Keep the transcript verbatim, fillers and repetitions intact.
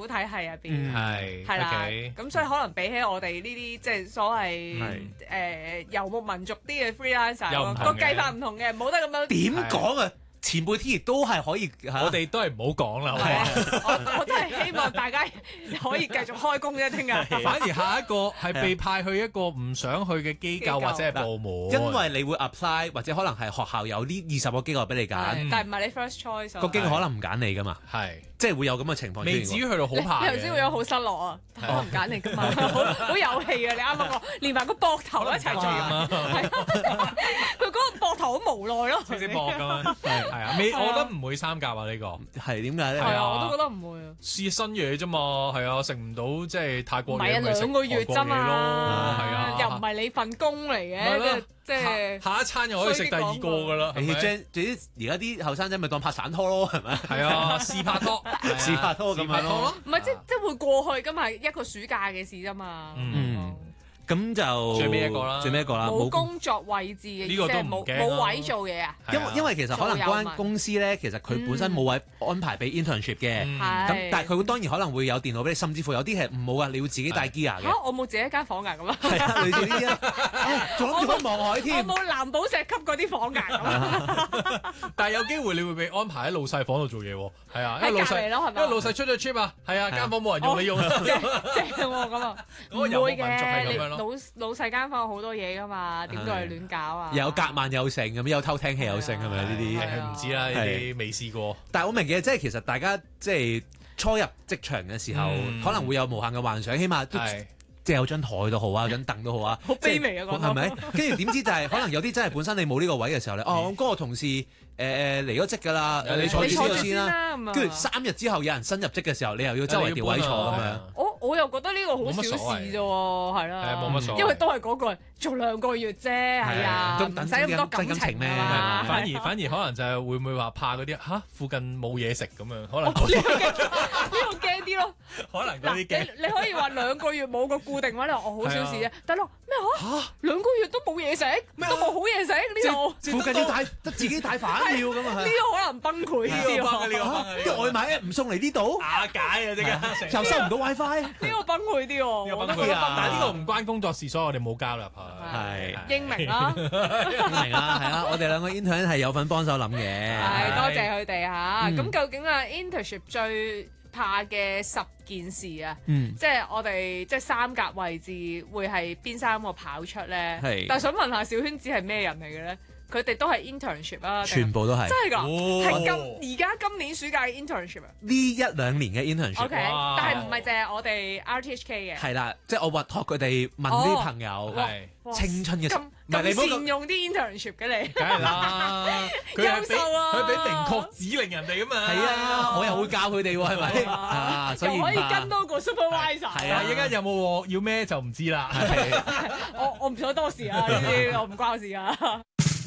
府體系入邊， 係係啦， OK 咁所以可能比起我哋呢啲即係所謂誒遊牧民族啲嘅 freelancer 個計法唔同嘅，冇得咁樣點講啊？前輩 T 亦都係可以， 我哋都係唔好講啦，好係嘛？ 我我都係希望大家可以繼續開工啫，聽日。 反而下一個係被派去一個唔想去嘅機構或者係部門， 因為你會 apply 或者可能係學校有呢二十個機構俾你揀， 但係唔係你 first choice 個機構可能唔揀你噶嘛， 係即係會有咁嘅情況出現。 未至於去到好怕嘅。 你頭先會有好失落啊，可能唔揀你噶嘛，好好有氣啊！你啱啱講，連埋個膊頭一齊做啊，係啊，佢嗰個膊頭好無奈咯， 識識搏㗎嘛，係係啊，未我覺得唔會三甲啊呢個， 係點解咧？ 係啊，我都覺得唔會啊。 試新嘢啫嘛，係啊，食唔到即係泰國嘢， 唔係啊， 咪食兩個月啫嘛， 係啊， 又唔係你份工嚟嘅，即係下一餐又可以食第二個㗎啦，係咪？ 總之而家啲後生仔咪當拍散拖咯，係咪？ 係啊，試拍拖， 試拍拖咁樣咯。 唔係即即會過去噶嘛，一個暑假嘅事啫嘛。 嗯，咁就最尾一個啦， 最尾一個啦， 冇工作位置嘅， 呢個都唔冇驚冇位做嘢啊。 因為因為其實可能嗰間公司咧，其實佢本身冇位安排俾 internship 嘅，咁但係佢當然可能會有電腦俾你，甚至乎有啲係冇啊，你要自己帶 gear 嘅。 嚇！我冇自己一間房㗎咁啊。 係啊，類似呢啲啊，仲諗住去望海添。 我冇藍寶石級嗰啲房㗎咁。 但係有機會你會被安排喺老細房度做嘢喎，係啊，因為老細因為老細出咗 trip 啊，係啊，間房冇人用你用， 正喎咁啊，唔會嘅，你老老細間房有好多嘢㗎嘛，點都係亂搞啊。 有隔萬有剩咁，有偷聽器有剩係咪呢啲？ 係唔知啦，呢啲未試過。 但係我明嘅，即係其實大家即係初入職場嘅時候，可能會有無限嘅幻想，起碼都即係有張台都好啊，有張凳都好啊。 好卑微啊， 係咪？跟住點知就係可能有啲真係本身你冇呢個位嘅時候咧，哦，嗰個同事誒誒離咗職㗎啦，你坐住呢度先啦。跟住三日之後有人新入職嘅時候，你又要周圍調位坐咁樣。 我我又覺得呢個好小事啫喎，係啦， 冇乜所謂， 因為都係嗰句做兩個月啫，係啊，唔使咁多感情咩？ 反而反而可能就係會唔會話怕嗰啲嚇附近冇嘢食咁樣，可能呢個驚啲咯。 可能嗰啲驚。 你可以話兩個月冇個固定位，你話我好小事啫。大佬咩嚇？兩個月都冇嘢食，都冇好嘢食呢度。 附近要帶得自己帶飯要咁啊？ 呢個可能崩潰啲喎。 啲外賣唔送嚟呢度， 瓦解啊！即刻又收唔到 WiFi， 呢個崩潰啲喎。 崩潰啊！但係呢個唔關工作事，所以我哋冇交流下。 係英明啦， 英明啦，係啊！我哋兩個 intern 係有份幫手諗嘅。 係多謝佢哋嚇。咁究竟啊 internship 最怕嘅十件事啊， 嗯、 即係我哋即係三甲位置會係邊三個跑出咧？ 係但係想問下小圈子係咩人嚟嘅咧？佢哋都係 internship 啊？ 全部都係真係㗎，係今哦而家今年暑假嘅 internship 啊？ 呢一兩年嘅 internship。 OK， 哇但係唔係淨係我哋 R T H K 嘅。 係啦，即係我委託佢哋問啲朋友， 係青春嘅時候， 咁唔係你唔好咁善用啲 internship 嘅你。 梗係啦，佢係俾優秀啊佢俾明確指令人哋㗎嘛。 係啊，我又會教佢哋喎，係咪啊？所以又可以跟多個 supervisor。 係啊，依家有冇鑊要咩就唔知啦。 我我唔想多事啊，呢啲我唔關我事啊。